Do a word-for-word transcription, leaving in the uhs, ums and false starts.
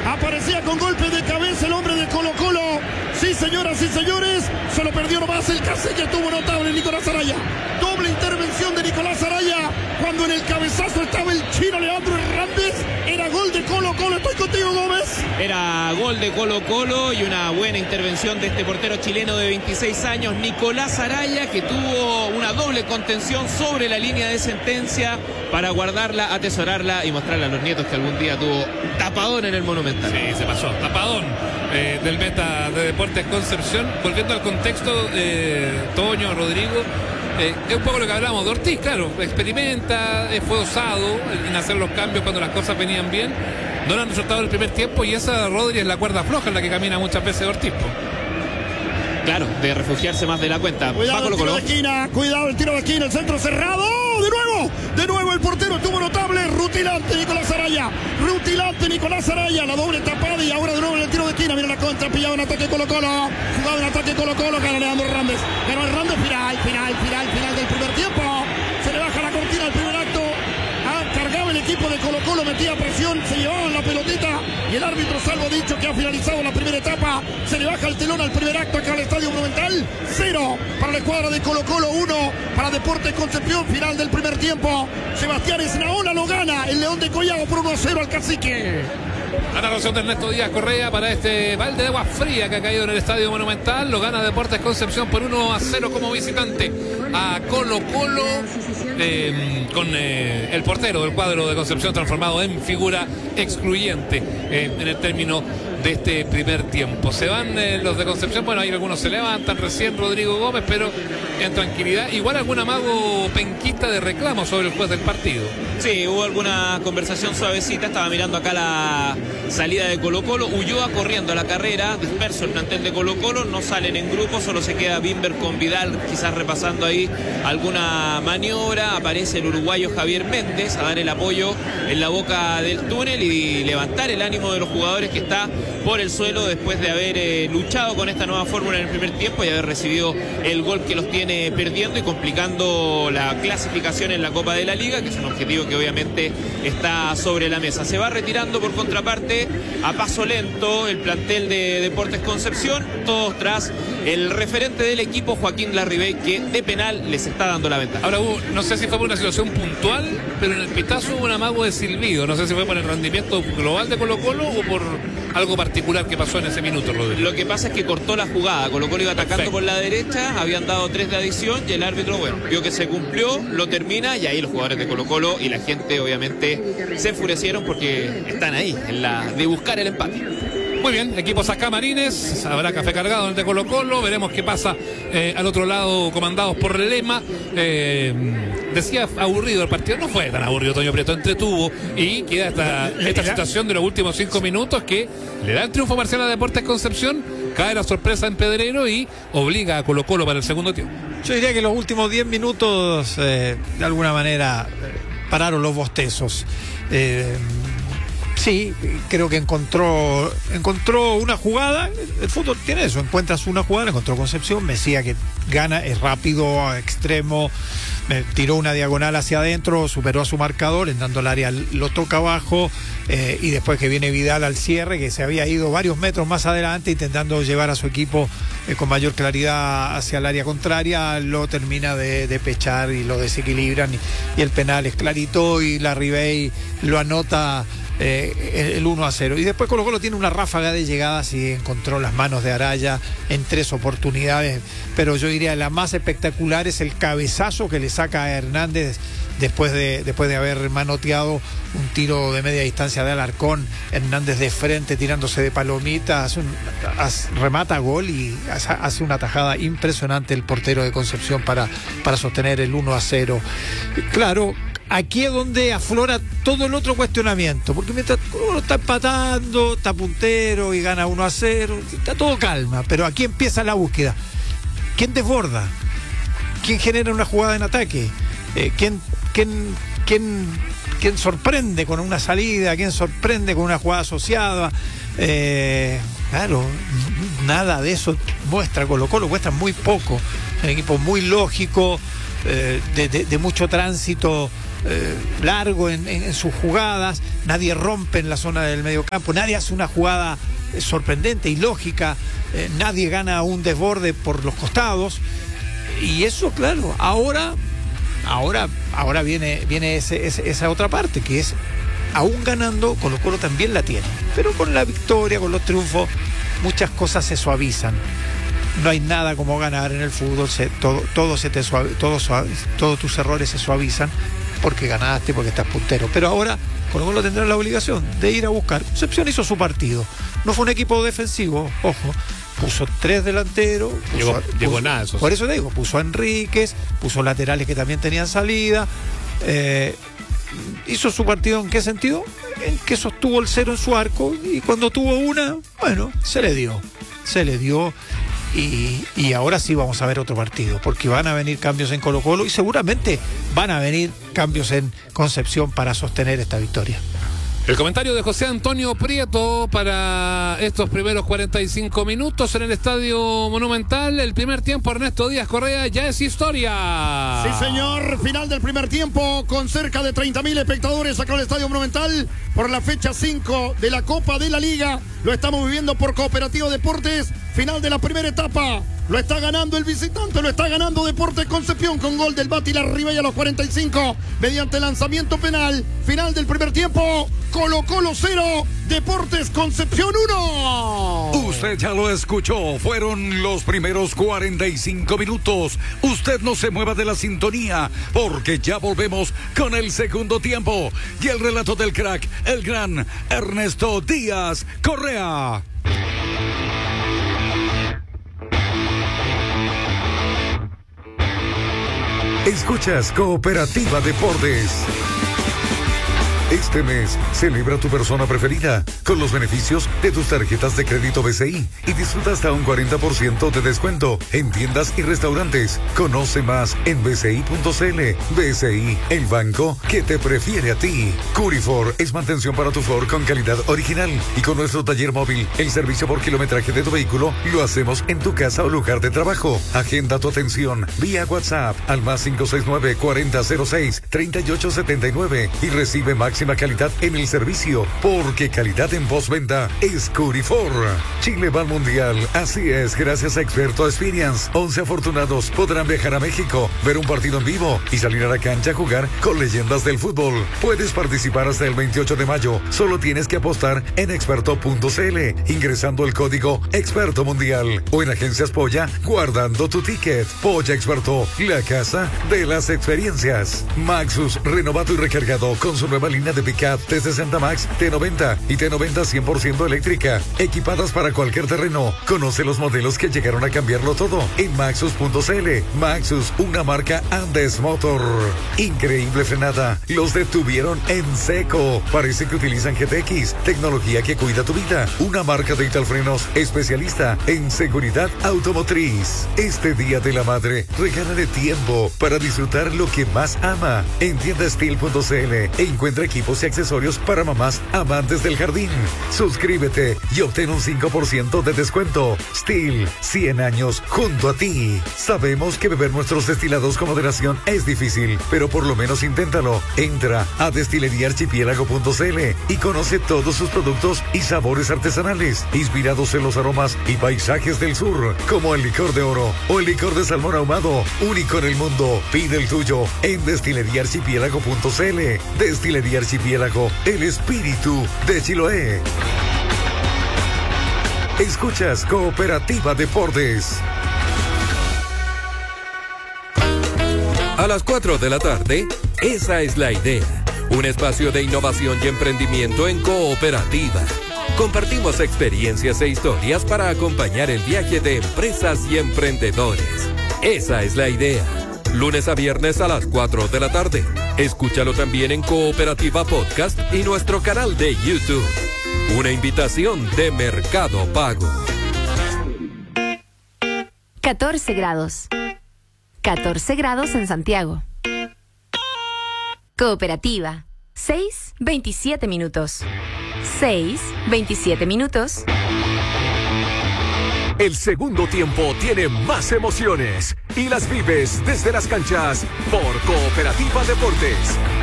Aparecía con golpe de cabeza el hombre de Colo Colo. Sí, señoras y señores, se lo perdió nomás el cacique. Tuvo notable Nicolás Araya. Doble intervención de Nicolás Araya. Cuando en el cabezazo estaba el chino Leandro Hernández. Era gol de Colo Colo. Estoy contigo, Gómez. Era gol de Colo Colo y una buena intervención de este portero chileno de veintiséis años, Nicolás Araya, que tuvo una doble contención sobre la línea de sentencia para guardarla, atesorarla y mostrarle a los nietos que algún día tuvo tapadón en el Monumental. Sí, se pasó, tapadón eh, del meta de Deportes Concepción. Volviendo al contexto, eh, Toño, Rodrigo, eh, es un poco lo que hablábamos de Ortiz, claro, experimenta, eh, fue osado en hacer los cambios cuando las cosas venían bien. No le han resultado el primer tiempo y esa, Rodri, es la cuerda floja en la que camina muchas veces Ortiz. Claro, de refugiarse más de la cuenta. Cuidado el tiro de esquina, cuidado el tiro de esquina, el centro cerrado. De nuevo, de nuevo el portero estuvo notable. Rutilante Nicolás Araya. Rutilante Nicolás Araya. La doble tapada y ahora de nuevo en el tiro de esquina. Mira la contra, pillado en ataque Colo Colo. Jugado en ataque Colo Colo. Gana Leandro Hernández. Ganó Hernández. Final, final, final, final del primer tiempo. Se le baja la cortina al primer acto. Ah, cargaba el equipo de Colo Colo, metía presión, se llevaban la pelotita y el árbitro salvo dicho que ha finalizado la primera etapa. Se le baja el telón al primer acto acá al Estadio Monumental. Cero para la escuadra de Colo Colo, uno para Deportes Concepción. Final del primer tiempo. Sebastián Esnaola lo gana el León de Collao por uno a cero al cacique. La narración de Ernesto Díaz Correa para este balde de agua fría que ha caído en el Estadio Monumental. Lo gana Deportes Concepción por uno a cero como visitante a Colo Colo, eh, con eh, el portero del cuadro de Concepción transformado en figura excluyente eh, en el término de este primer tiempo. Se van eh, los de Concepción, bueno, ahí algunos se levantan, recién Rodrigo Gómez, pero en tranquilidad. Igual algún amago penquista de reclamo sobre el juez del partido. Sí, hubo alguna conversación suavecita. Estaba mirando acá la salida de Colo Colo. Ulloa corriendo a la carrera, disperso el plantel de Colo Colo. No salen en grupo, solo se queda Bimber con Vidal, quizás repasando ahí alguna maniobra. Aparece el uruguayo Javier Méndez a dar el apoyo en la boca del túnel y levantar el ánimo de los jugadores, que está por el suelo después de haber eh, luchado con esta nueva fórmula en el primer tiempo y haber recibido el gol que los tiene perdiendo y complicando la clasificación en la Copa de la Liga, que es un objetivo que obviamente está sobre la mesa. Se va retirando por contraparte a paso lento el plantel de Deportes Concepción, todos tras el referente del equipo, Joaquín Larribey, que de penal les está dando la ventaja. Ahora hubo, no sé si fue por una situación puntual, pero en el pitazo hubo un amago de silbido. No sé si fue por el rendimiento global de Colo Colo o por algo particular que pasó en ese minuto, Rodrigo. Lo que pasa es que cortó la jugada. Colo Colo iba atacando Perfecto. por la derecha, habían dado tres de adición y el árbitro, bueno, vio que se cumplió, lo termina y ahí los jugadores de Colo Colo y la gente obviamente se enfurecieron porque están ahí en la de buscar el empate. Muy bien, equipos a camarines, habrá café cargado en el de Colo Colo, veremos qué pasa eh, al otro lado, comandados por Lema. Eh, decía aburrido el partido, no fue tan aburrido, Toño Prieto entretuvo y queda esta, esta situación de los últimos cinco minutos que le da el triunfo parcial a Deportes Concepción, cae la sorpresa en Pedrero y obliga a Colo Colo para el segundo tiempo. Yo diría que los últimos diez minutos eh, de alguna manera pararon los bostezos. Eh, Sí, creo que encontró encontró una jugada. El fútbol tiene eso, encuentras una jugada, encontró Concepción, Mesía que gana, es rápido, extremo, tiró una diagonal hacia adentro, superó a su marcador, entrando al área lo toca abajo, eh, y después que viene Vidal al cierre, que se había ido varios metros más adelante intentando llevar a su equipo eh, con mayor claridad hacia el área contraria, lo termina de, de pechar y lo desequilibran, y, y el penal es clarito y Larribey lo anota. Eh, el uno a cero. Y después Colo Colo tiene una ráfaga de llegadas y encontró las manos de Araya en tres oportunidades, pero yo diría la más espectacular es el cabezazo que le saca a Hernández después de, después de haber manoteado un tiro de media distancia de Alarcón. Hernández de frente tirándose de palomita, hace un, hace, remata gol y hace, hace una tajada impresionante el portero de Concepción para, para sostener el uno a cero. Claro, aquí es donde aflora todo el otro cuestionamiento, porque mientras uno está empatando, está puntero y gana uno a cero, está todo calma, pero aquí empieza la búsqueda. ¿Quién desborda? ¿Quién genera una jugada en ataque? Eh, ¿quién, quién, quién, quién sorprende con una salida? ¿Quién sorprende con una jugada asociada? Eh, claro, nada de eso muestra Colo Colo, muestra muy poco. Un equipo muy lógico, eh, de, de, de mucho tránsito eh, largo en, en, en sus jugadas, nadie rompe en la zona del mediocampo, nadie hace una jugada eh, sorprendente y lógica, eh, nadie gana un desborde por los costados. Y eso, claro, ahora, ahora, ahora viene, viene ese, ese, esa otra parte, que es, aún ganando, Colo-Colo también la tiene. Pero con la victoria, con los triunfos, muchas cosas se suavizan. No hay nada como ganar en el fútbol, se, todo, todo se te suave, todo suave, todos tus errores se suavizan porque ganaste, porque estás puntero. Pero ahora Colo-Colo tendrá la obligación de ir a buscar. Concepción hizo su partido. No fue un equipo defensivo, ojo. Puso tres delanteros. Puso, llegó, puso, llegó nada, eso. Por eso te digo, puso a Enríquez, puso laterales que también tenían salida. Eh, hizo su partido, ¿en qué sentido? En que sostuvo el cero en su arco y cuando tuvo una, bueno, se le dio. Se le dio. Y, y ahora sí vamos a ver otro partido, porque van a venir cambios en Colo-Colo y seguramente van a venir cambios en Concepción para sostener esta victoria. El comentario de José Antonio Prieto para estos primeros cuarenta y cinco minutos en el Estadio Monumental. El primer tiempo, Ernesto Díaz Correa, ya es historia. Sí, señor. Final del primer tiempo con cerca de treinta mil espectadores acá en el Estadio Monumental por la fecha cinco de la Copa de la Liga. Lo estamos viviendo por Cooperativa Deportes. Final de la primera etapa. Lo está ganando el visitante, lo está ganando Deportes Concepción con gol del Bati Larribey a los cuarenta y cinco mediante lanzamiento penal. Final del primer tiempo, Colo-Colo cero, Deportes Concepción uno. Usted ya lo escuchó, fueron los primeros cuarenta y cinco minutos. Usted no se mueva de la sintonía, porque ya volvemos con el segundo tiempo y el relato del crack, el gran Ernesto Díaz Correa. Escuchas Cooperativa Deportes. Este mes, celebra tu persona preferida con los beneficios de tus tarjetas de crédito B C I y disfruta hasta un cuarenta por ciento de descuento en tiendas y restaurantes. Conoce más en b c i punto c l. B C I, el banco que te prefiere a ti. Curifor es mantención para tu Ford con calidad original y con nuestro taller móvil, el servicio por kilometraje de tu vehículo, lo hacemos en tu casa o lugar de trabajo. Agenda tu atención vía WhatsApp al más cinco seis nueve, cuarenta cero seis, treinta y ocho setenta y nueve y recibe máxima calidad en el servicio, porque calidad en postventa es Curifor. Chile va al mundial, así es, gracias a Experto Experience. once afortunados podrán viajar a México, ver un partido en vivo y salir a la cancha a jugar con leyendas del fútbol. Puedes participar hasta el veintiocho de mayo, solo tienes que apostar en experto punto c l ingresando el código Experto Mundial o en Agencias Polla guardando tu ticket. Polla Experto, la casa de las experiencias. Maxus, renovado y recargado con su nueva línea de pick-up T sesenta Max, T noventa y T noventa cien por ciento eléctrica, equipadas para cualquier terreno. Conoce los modelos que llegaron a cambiarlo todo en maxus punto c l. Maxus, una marca Andes Motor. Increíble frenada, los detuvieron en seco. Parece que utilizan G T X, tecnología que cuida tu vida. Una marca de Italfrenos especialista en seguridad automotriz. Este Día de la Madre, regálale tiempo para disfrutar lo que más ama. En tienda steel punto c l encuentra equipos y accesorios para mamás amantes del jardín. Suscríbete y obtén un cinco por ciento de descuento. Steel, cien años junto a ti. Sabemos que beber nuestros destilados con moderación es difícil, pero por lo menos inténtalo. Entra a destilería archipiélago punto c l y conoce todos sus productos y sabores artesanales, inspirados en los aromas y paisajes del sur, como el licor de oro o el licor de salmón ahumado, único en el mundo. Pide el tuyo en destilería archipiélago punto c l. Destilería Archipiélago, el espíritu de Chiloé. Escuchas Cooperativa Deportes. A las cuatro de la tarde, esa es la idea. Un espacio de innovación y emprendimiento en Cooperativa. Compartimos experiencias e historias para acompañar el viaje de empresas y emprendedores. Esa es la idea. Lunes a viernes a las cuatro de la tarde. Escúchalo también en Cooperativa Podcast y nuestro canal de YouTube. Una invitación de Mercado Pago. catorce grados. catorce grados en Santiago. Cooperativa. seis, veintisiete minutos. seis, veintisiete minutos. El segundo tiempo tiene más emociones y las vives desde las canchas por Cooperativa Deportes.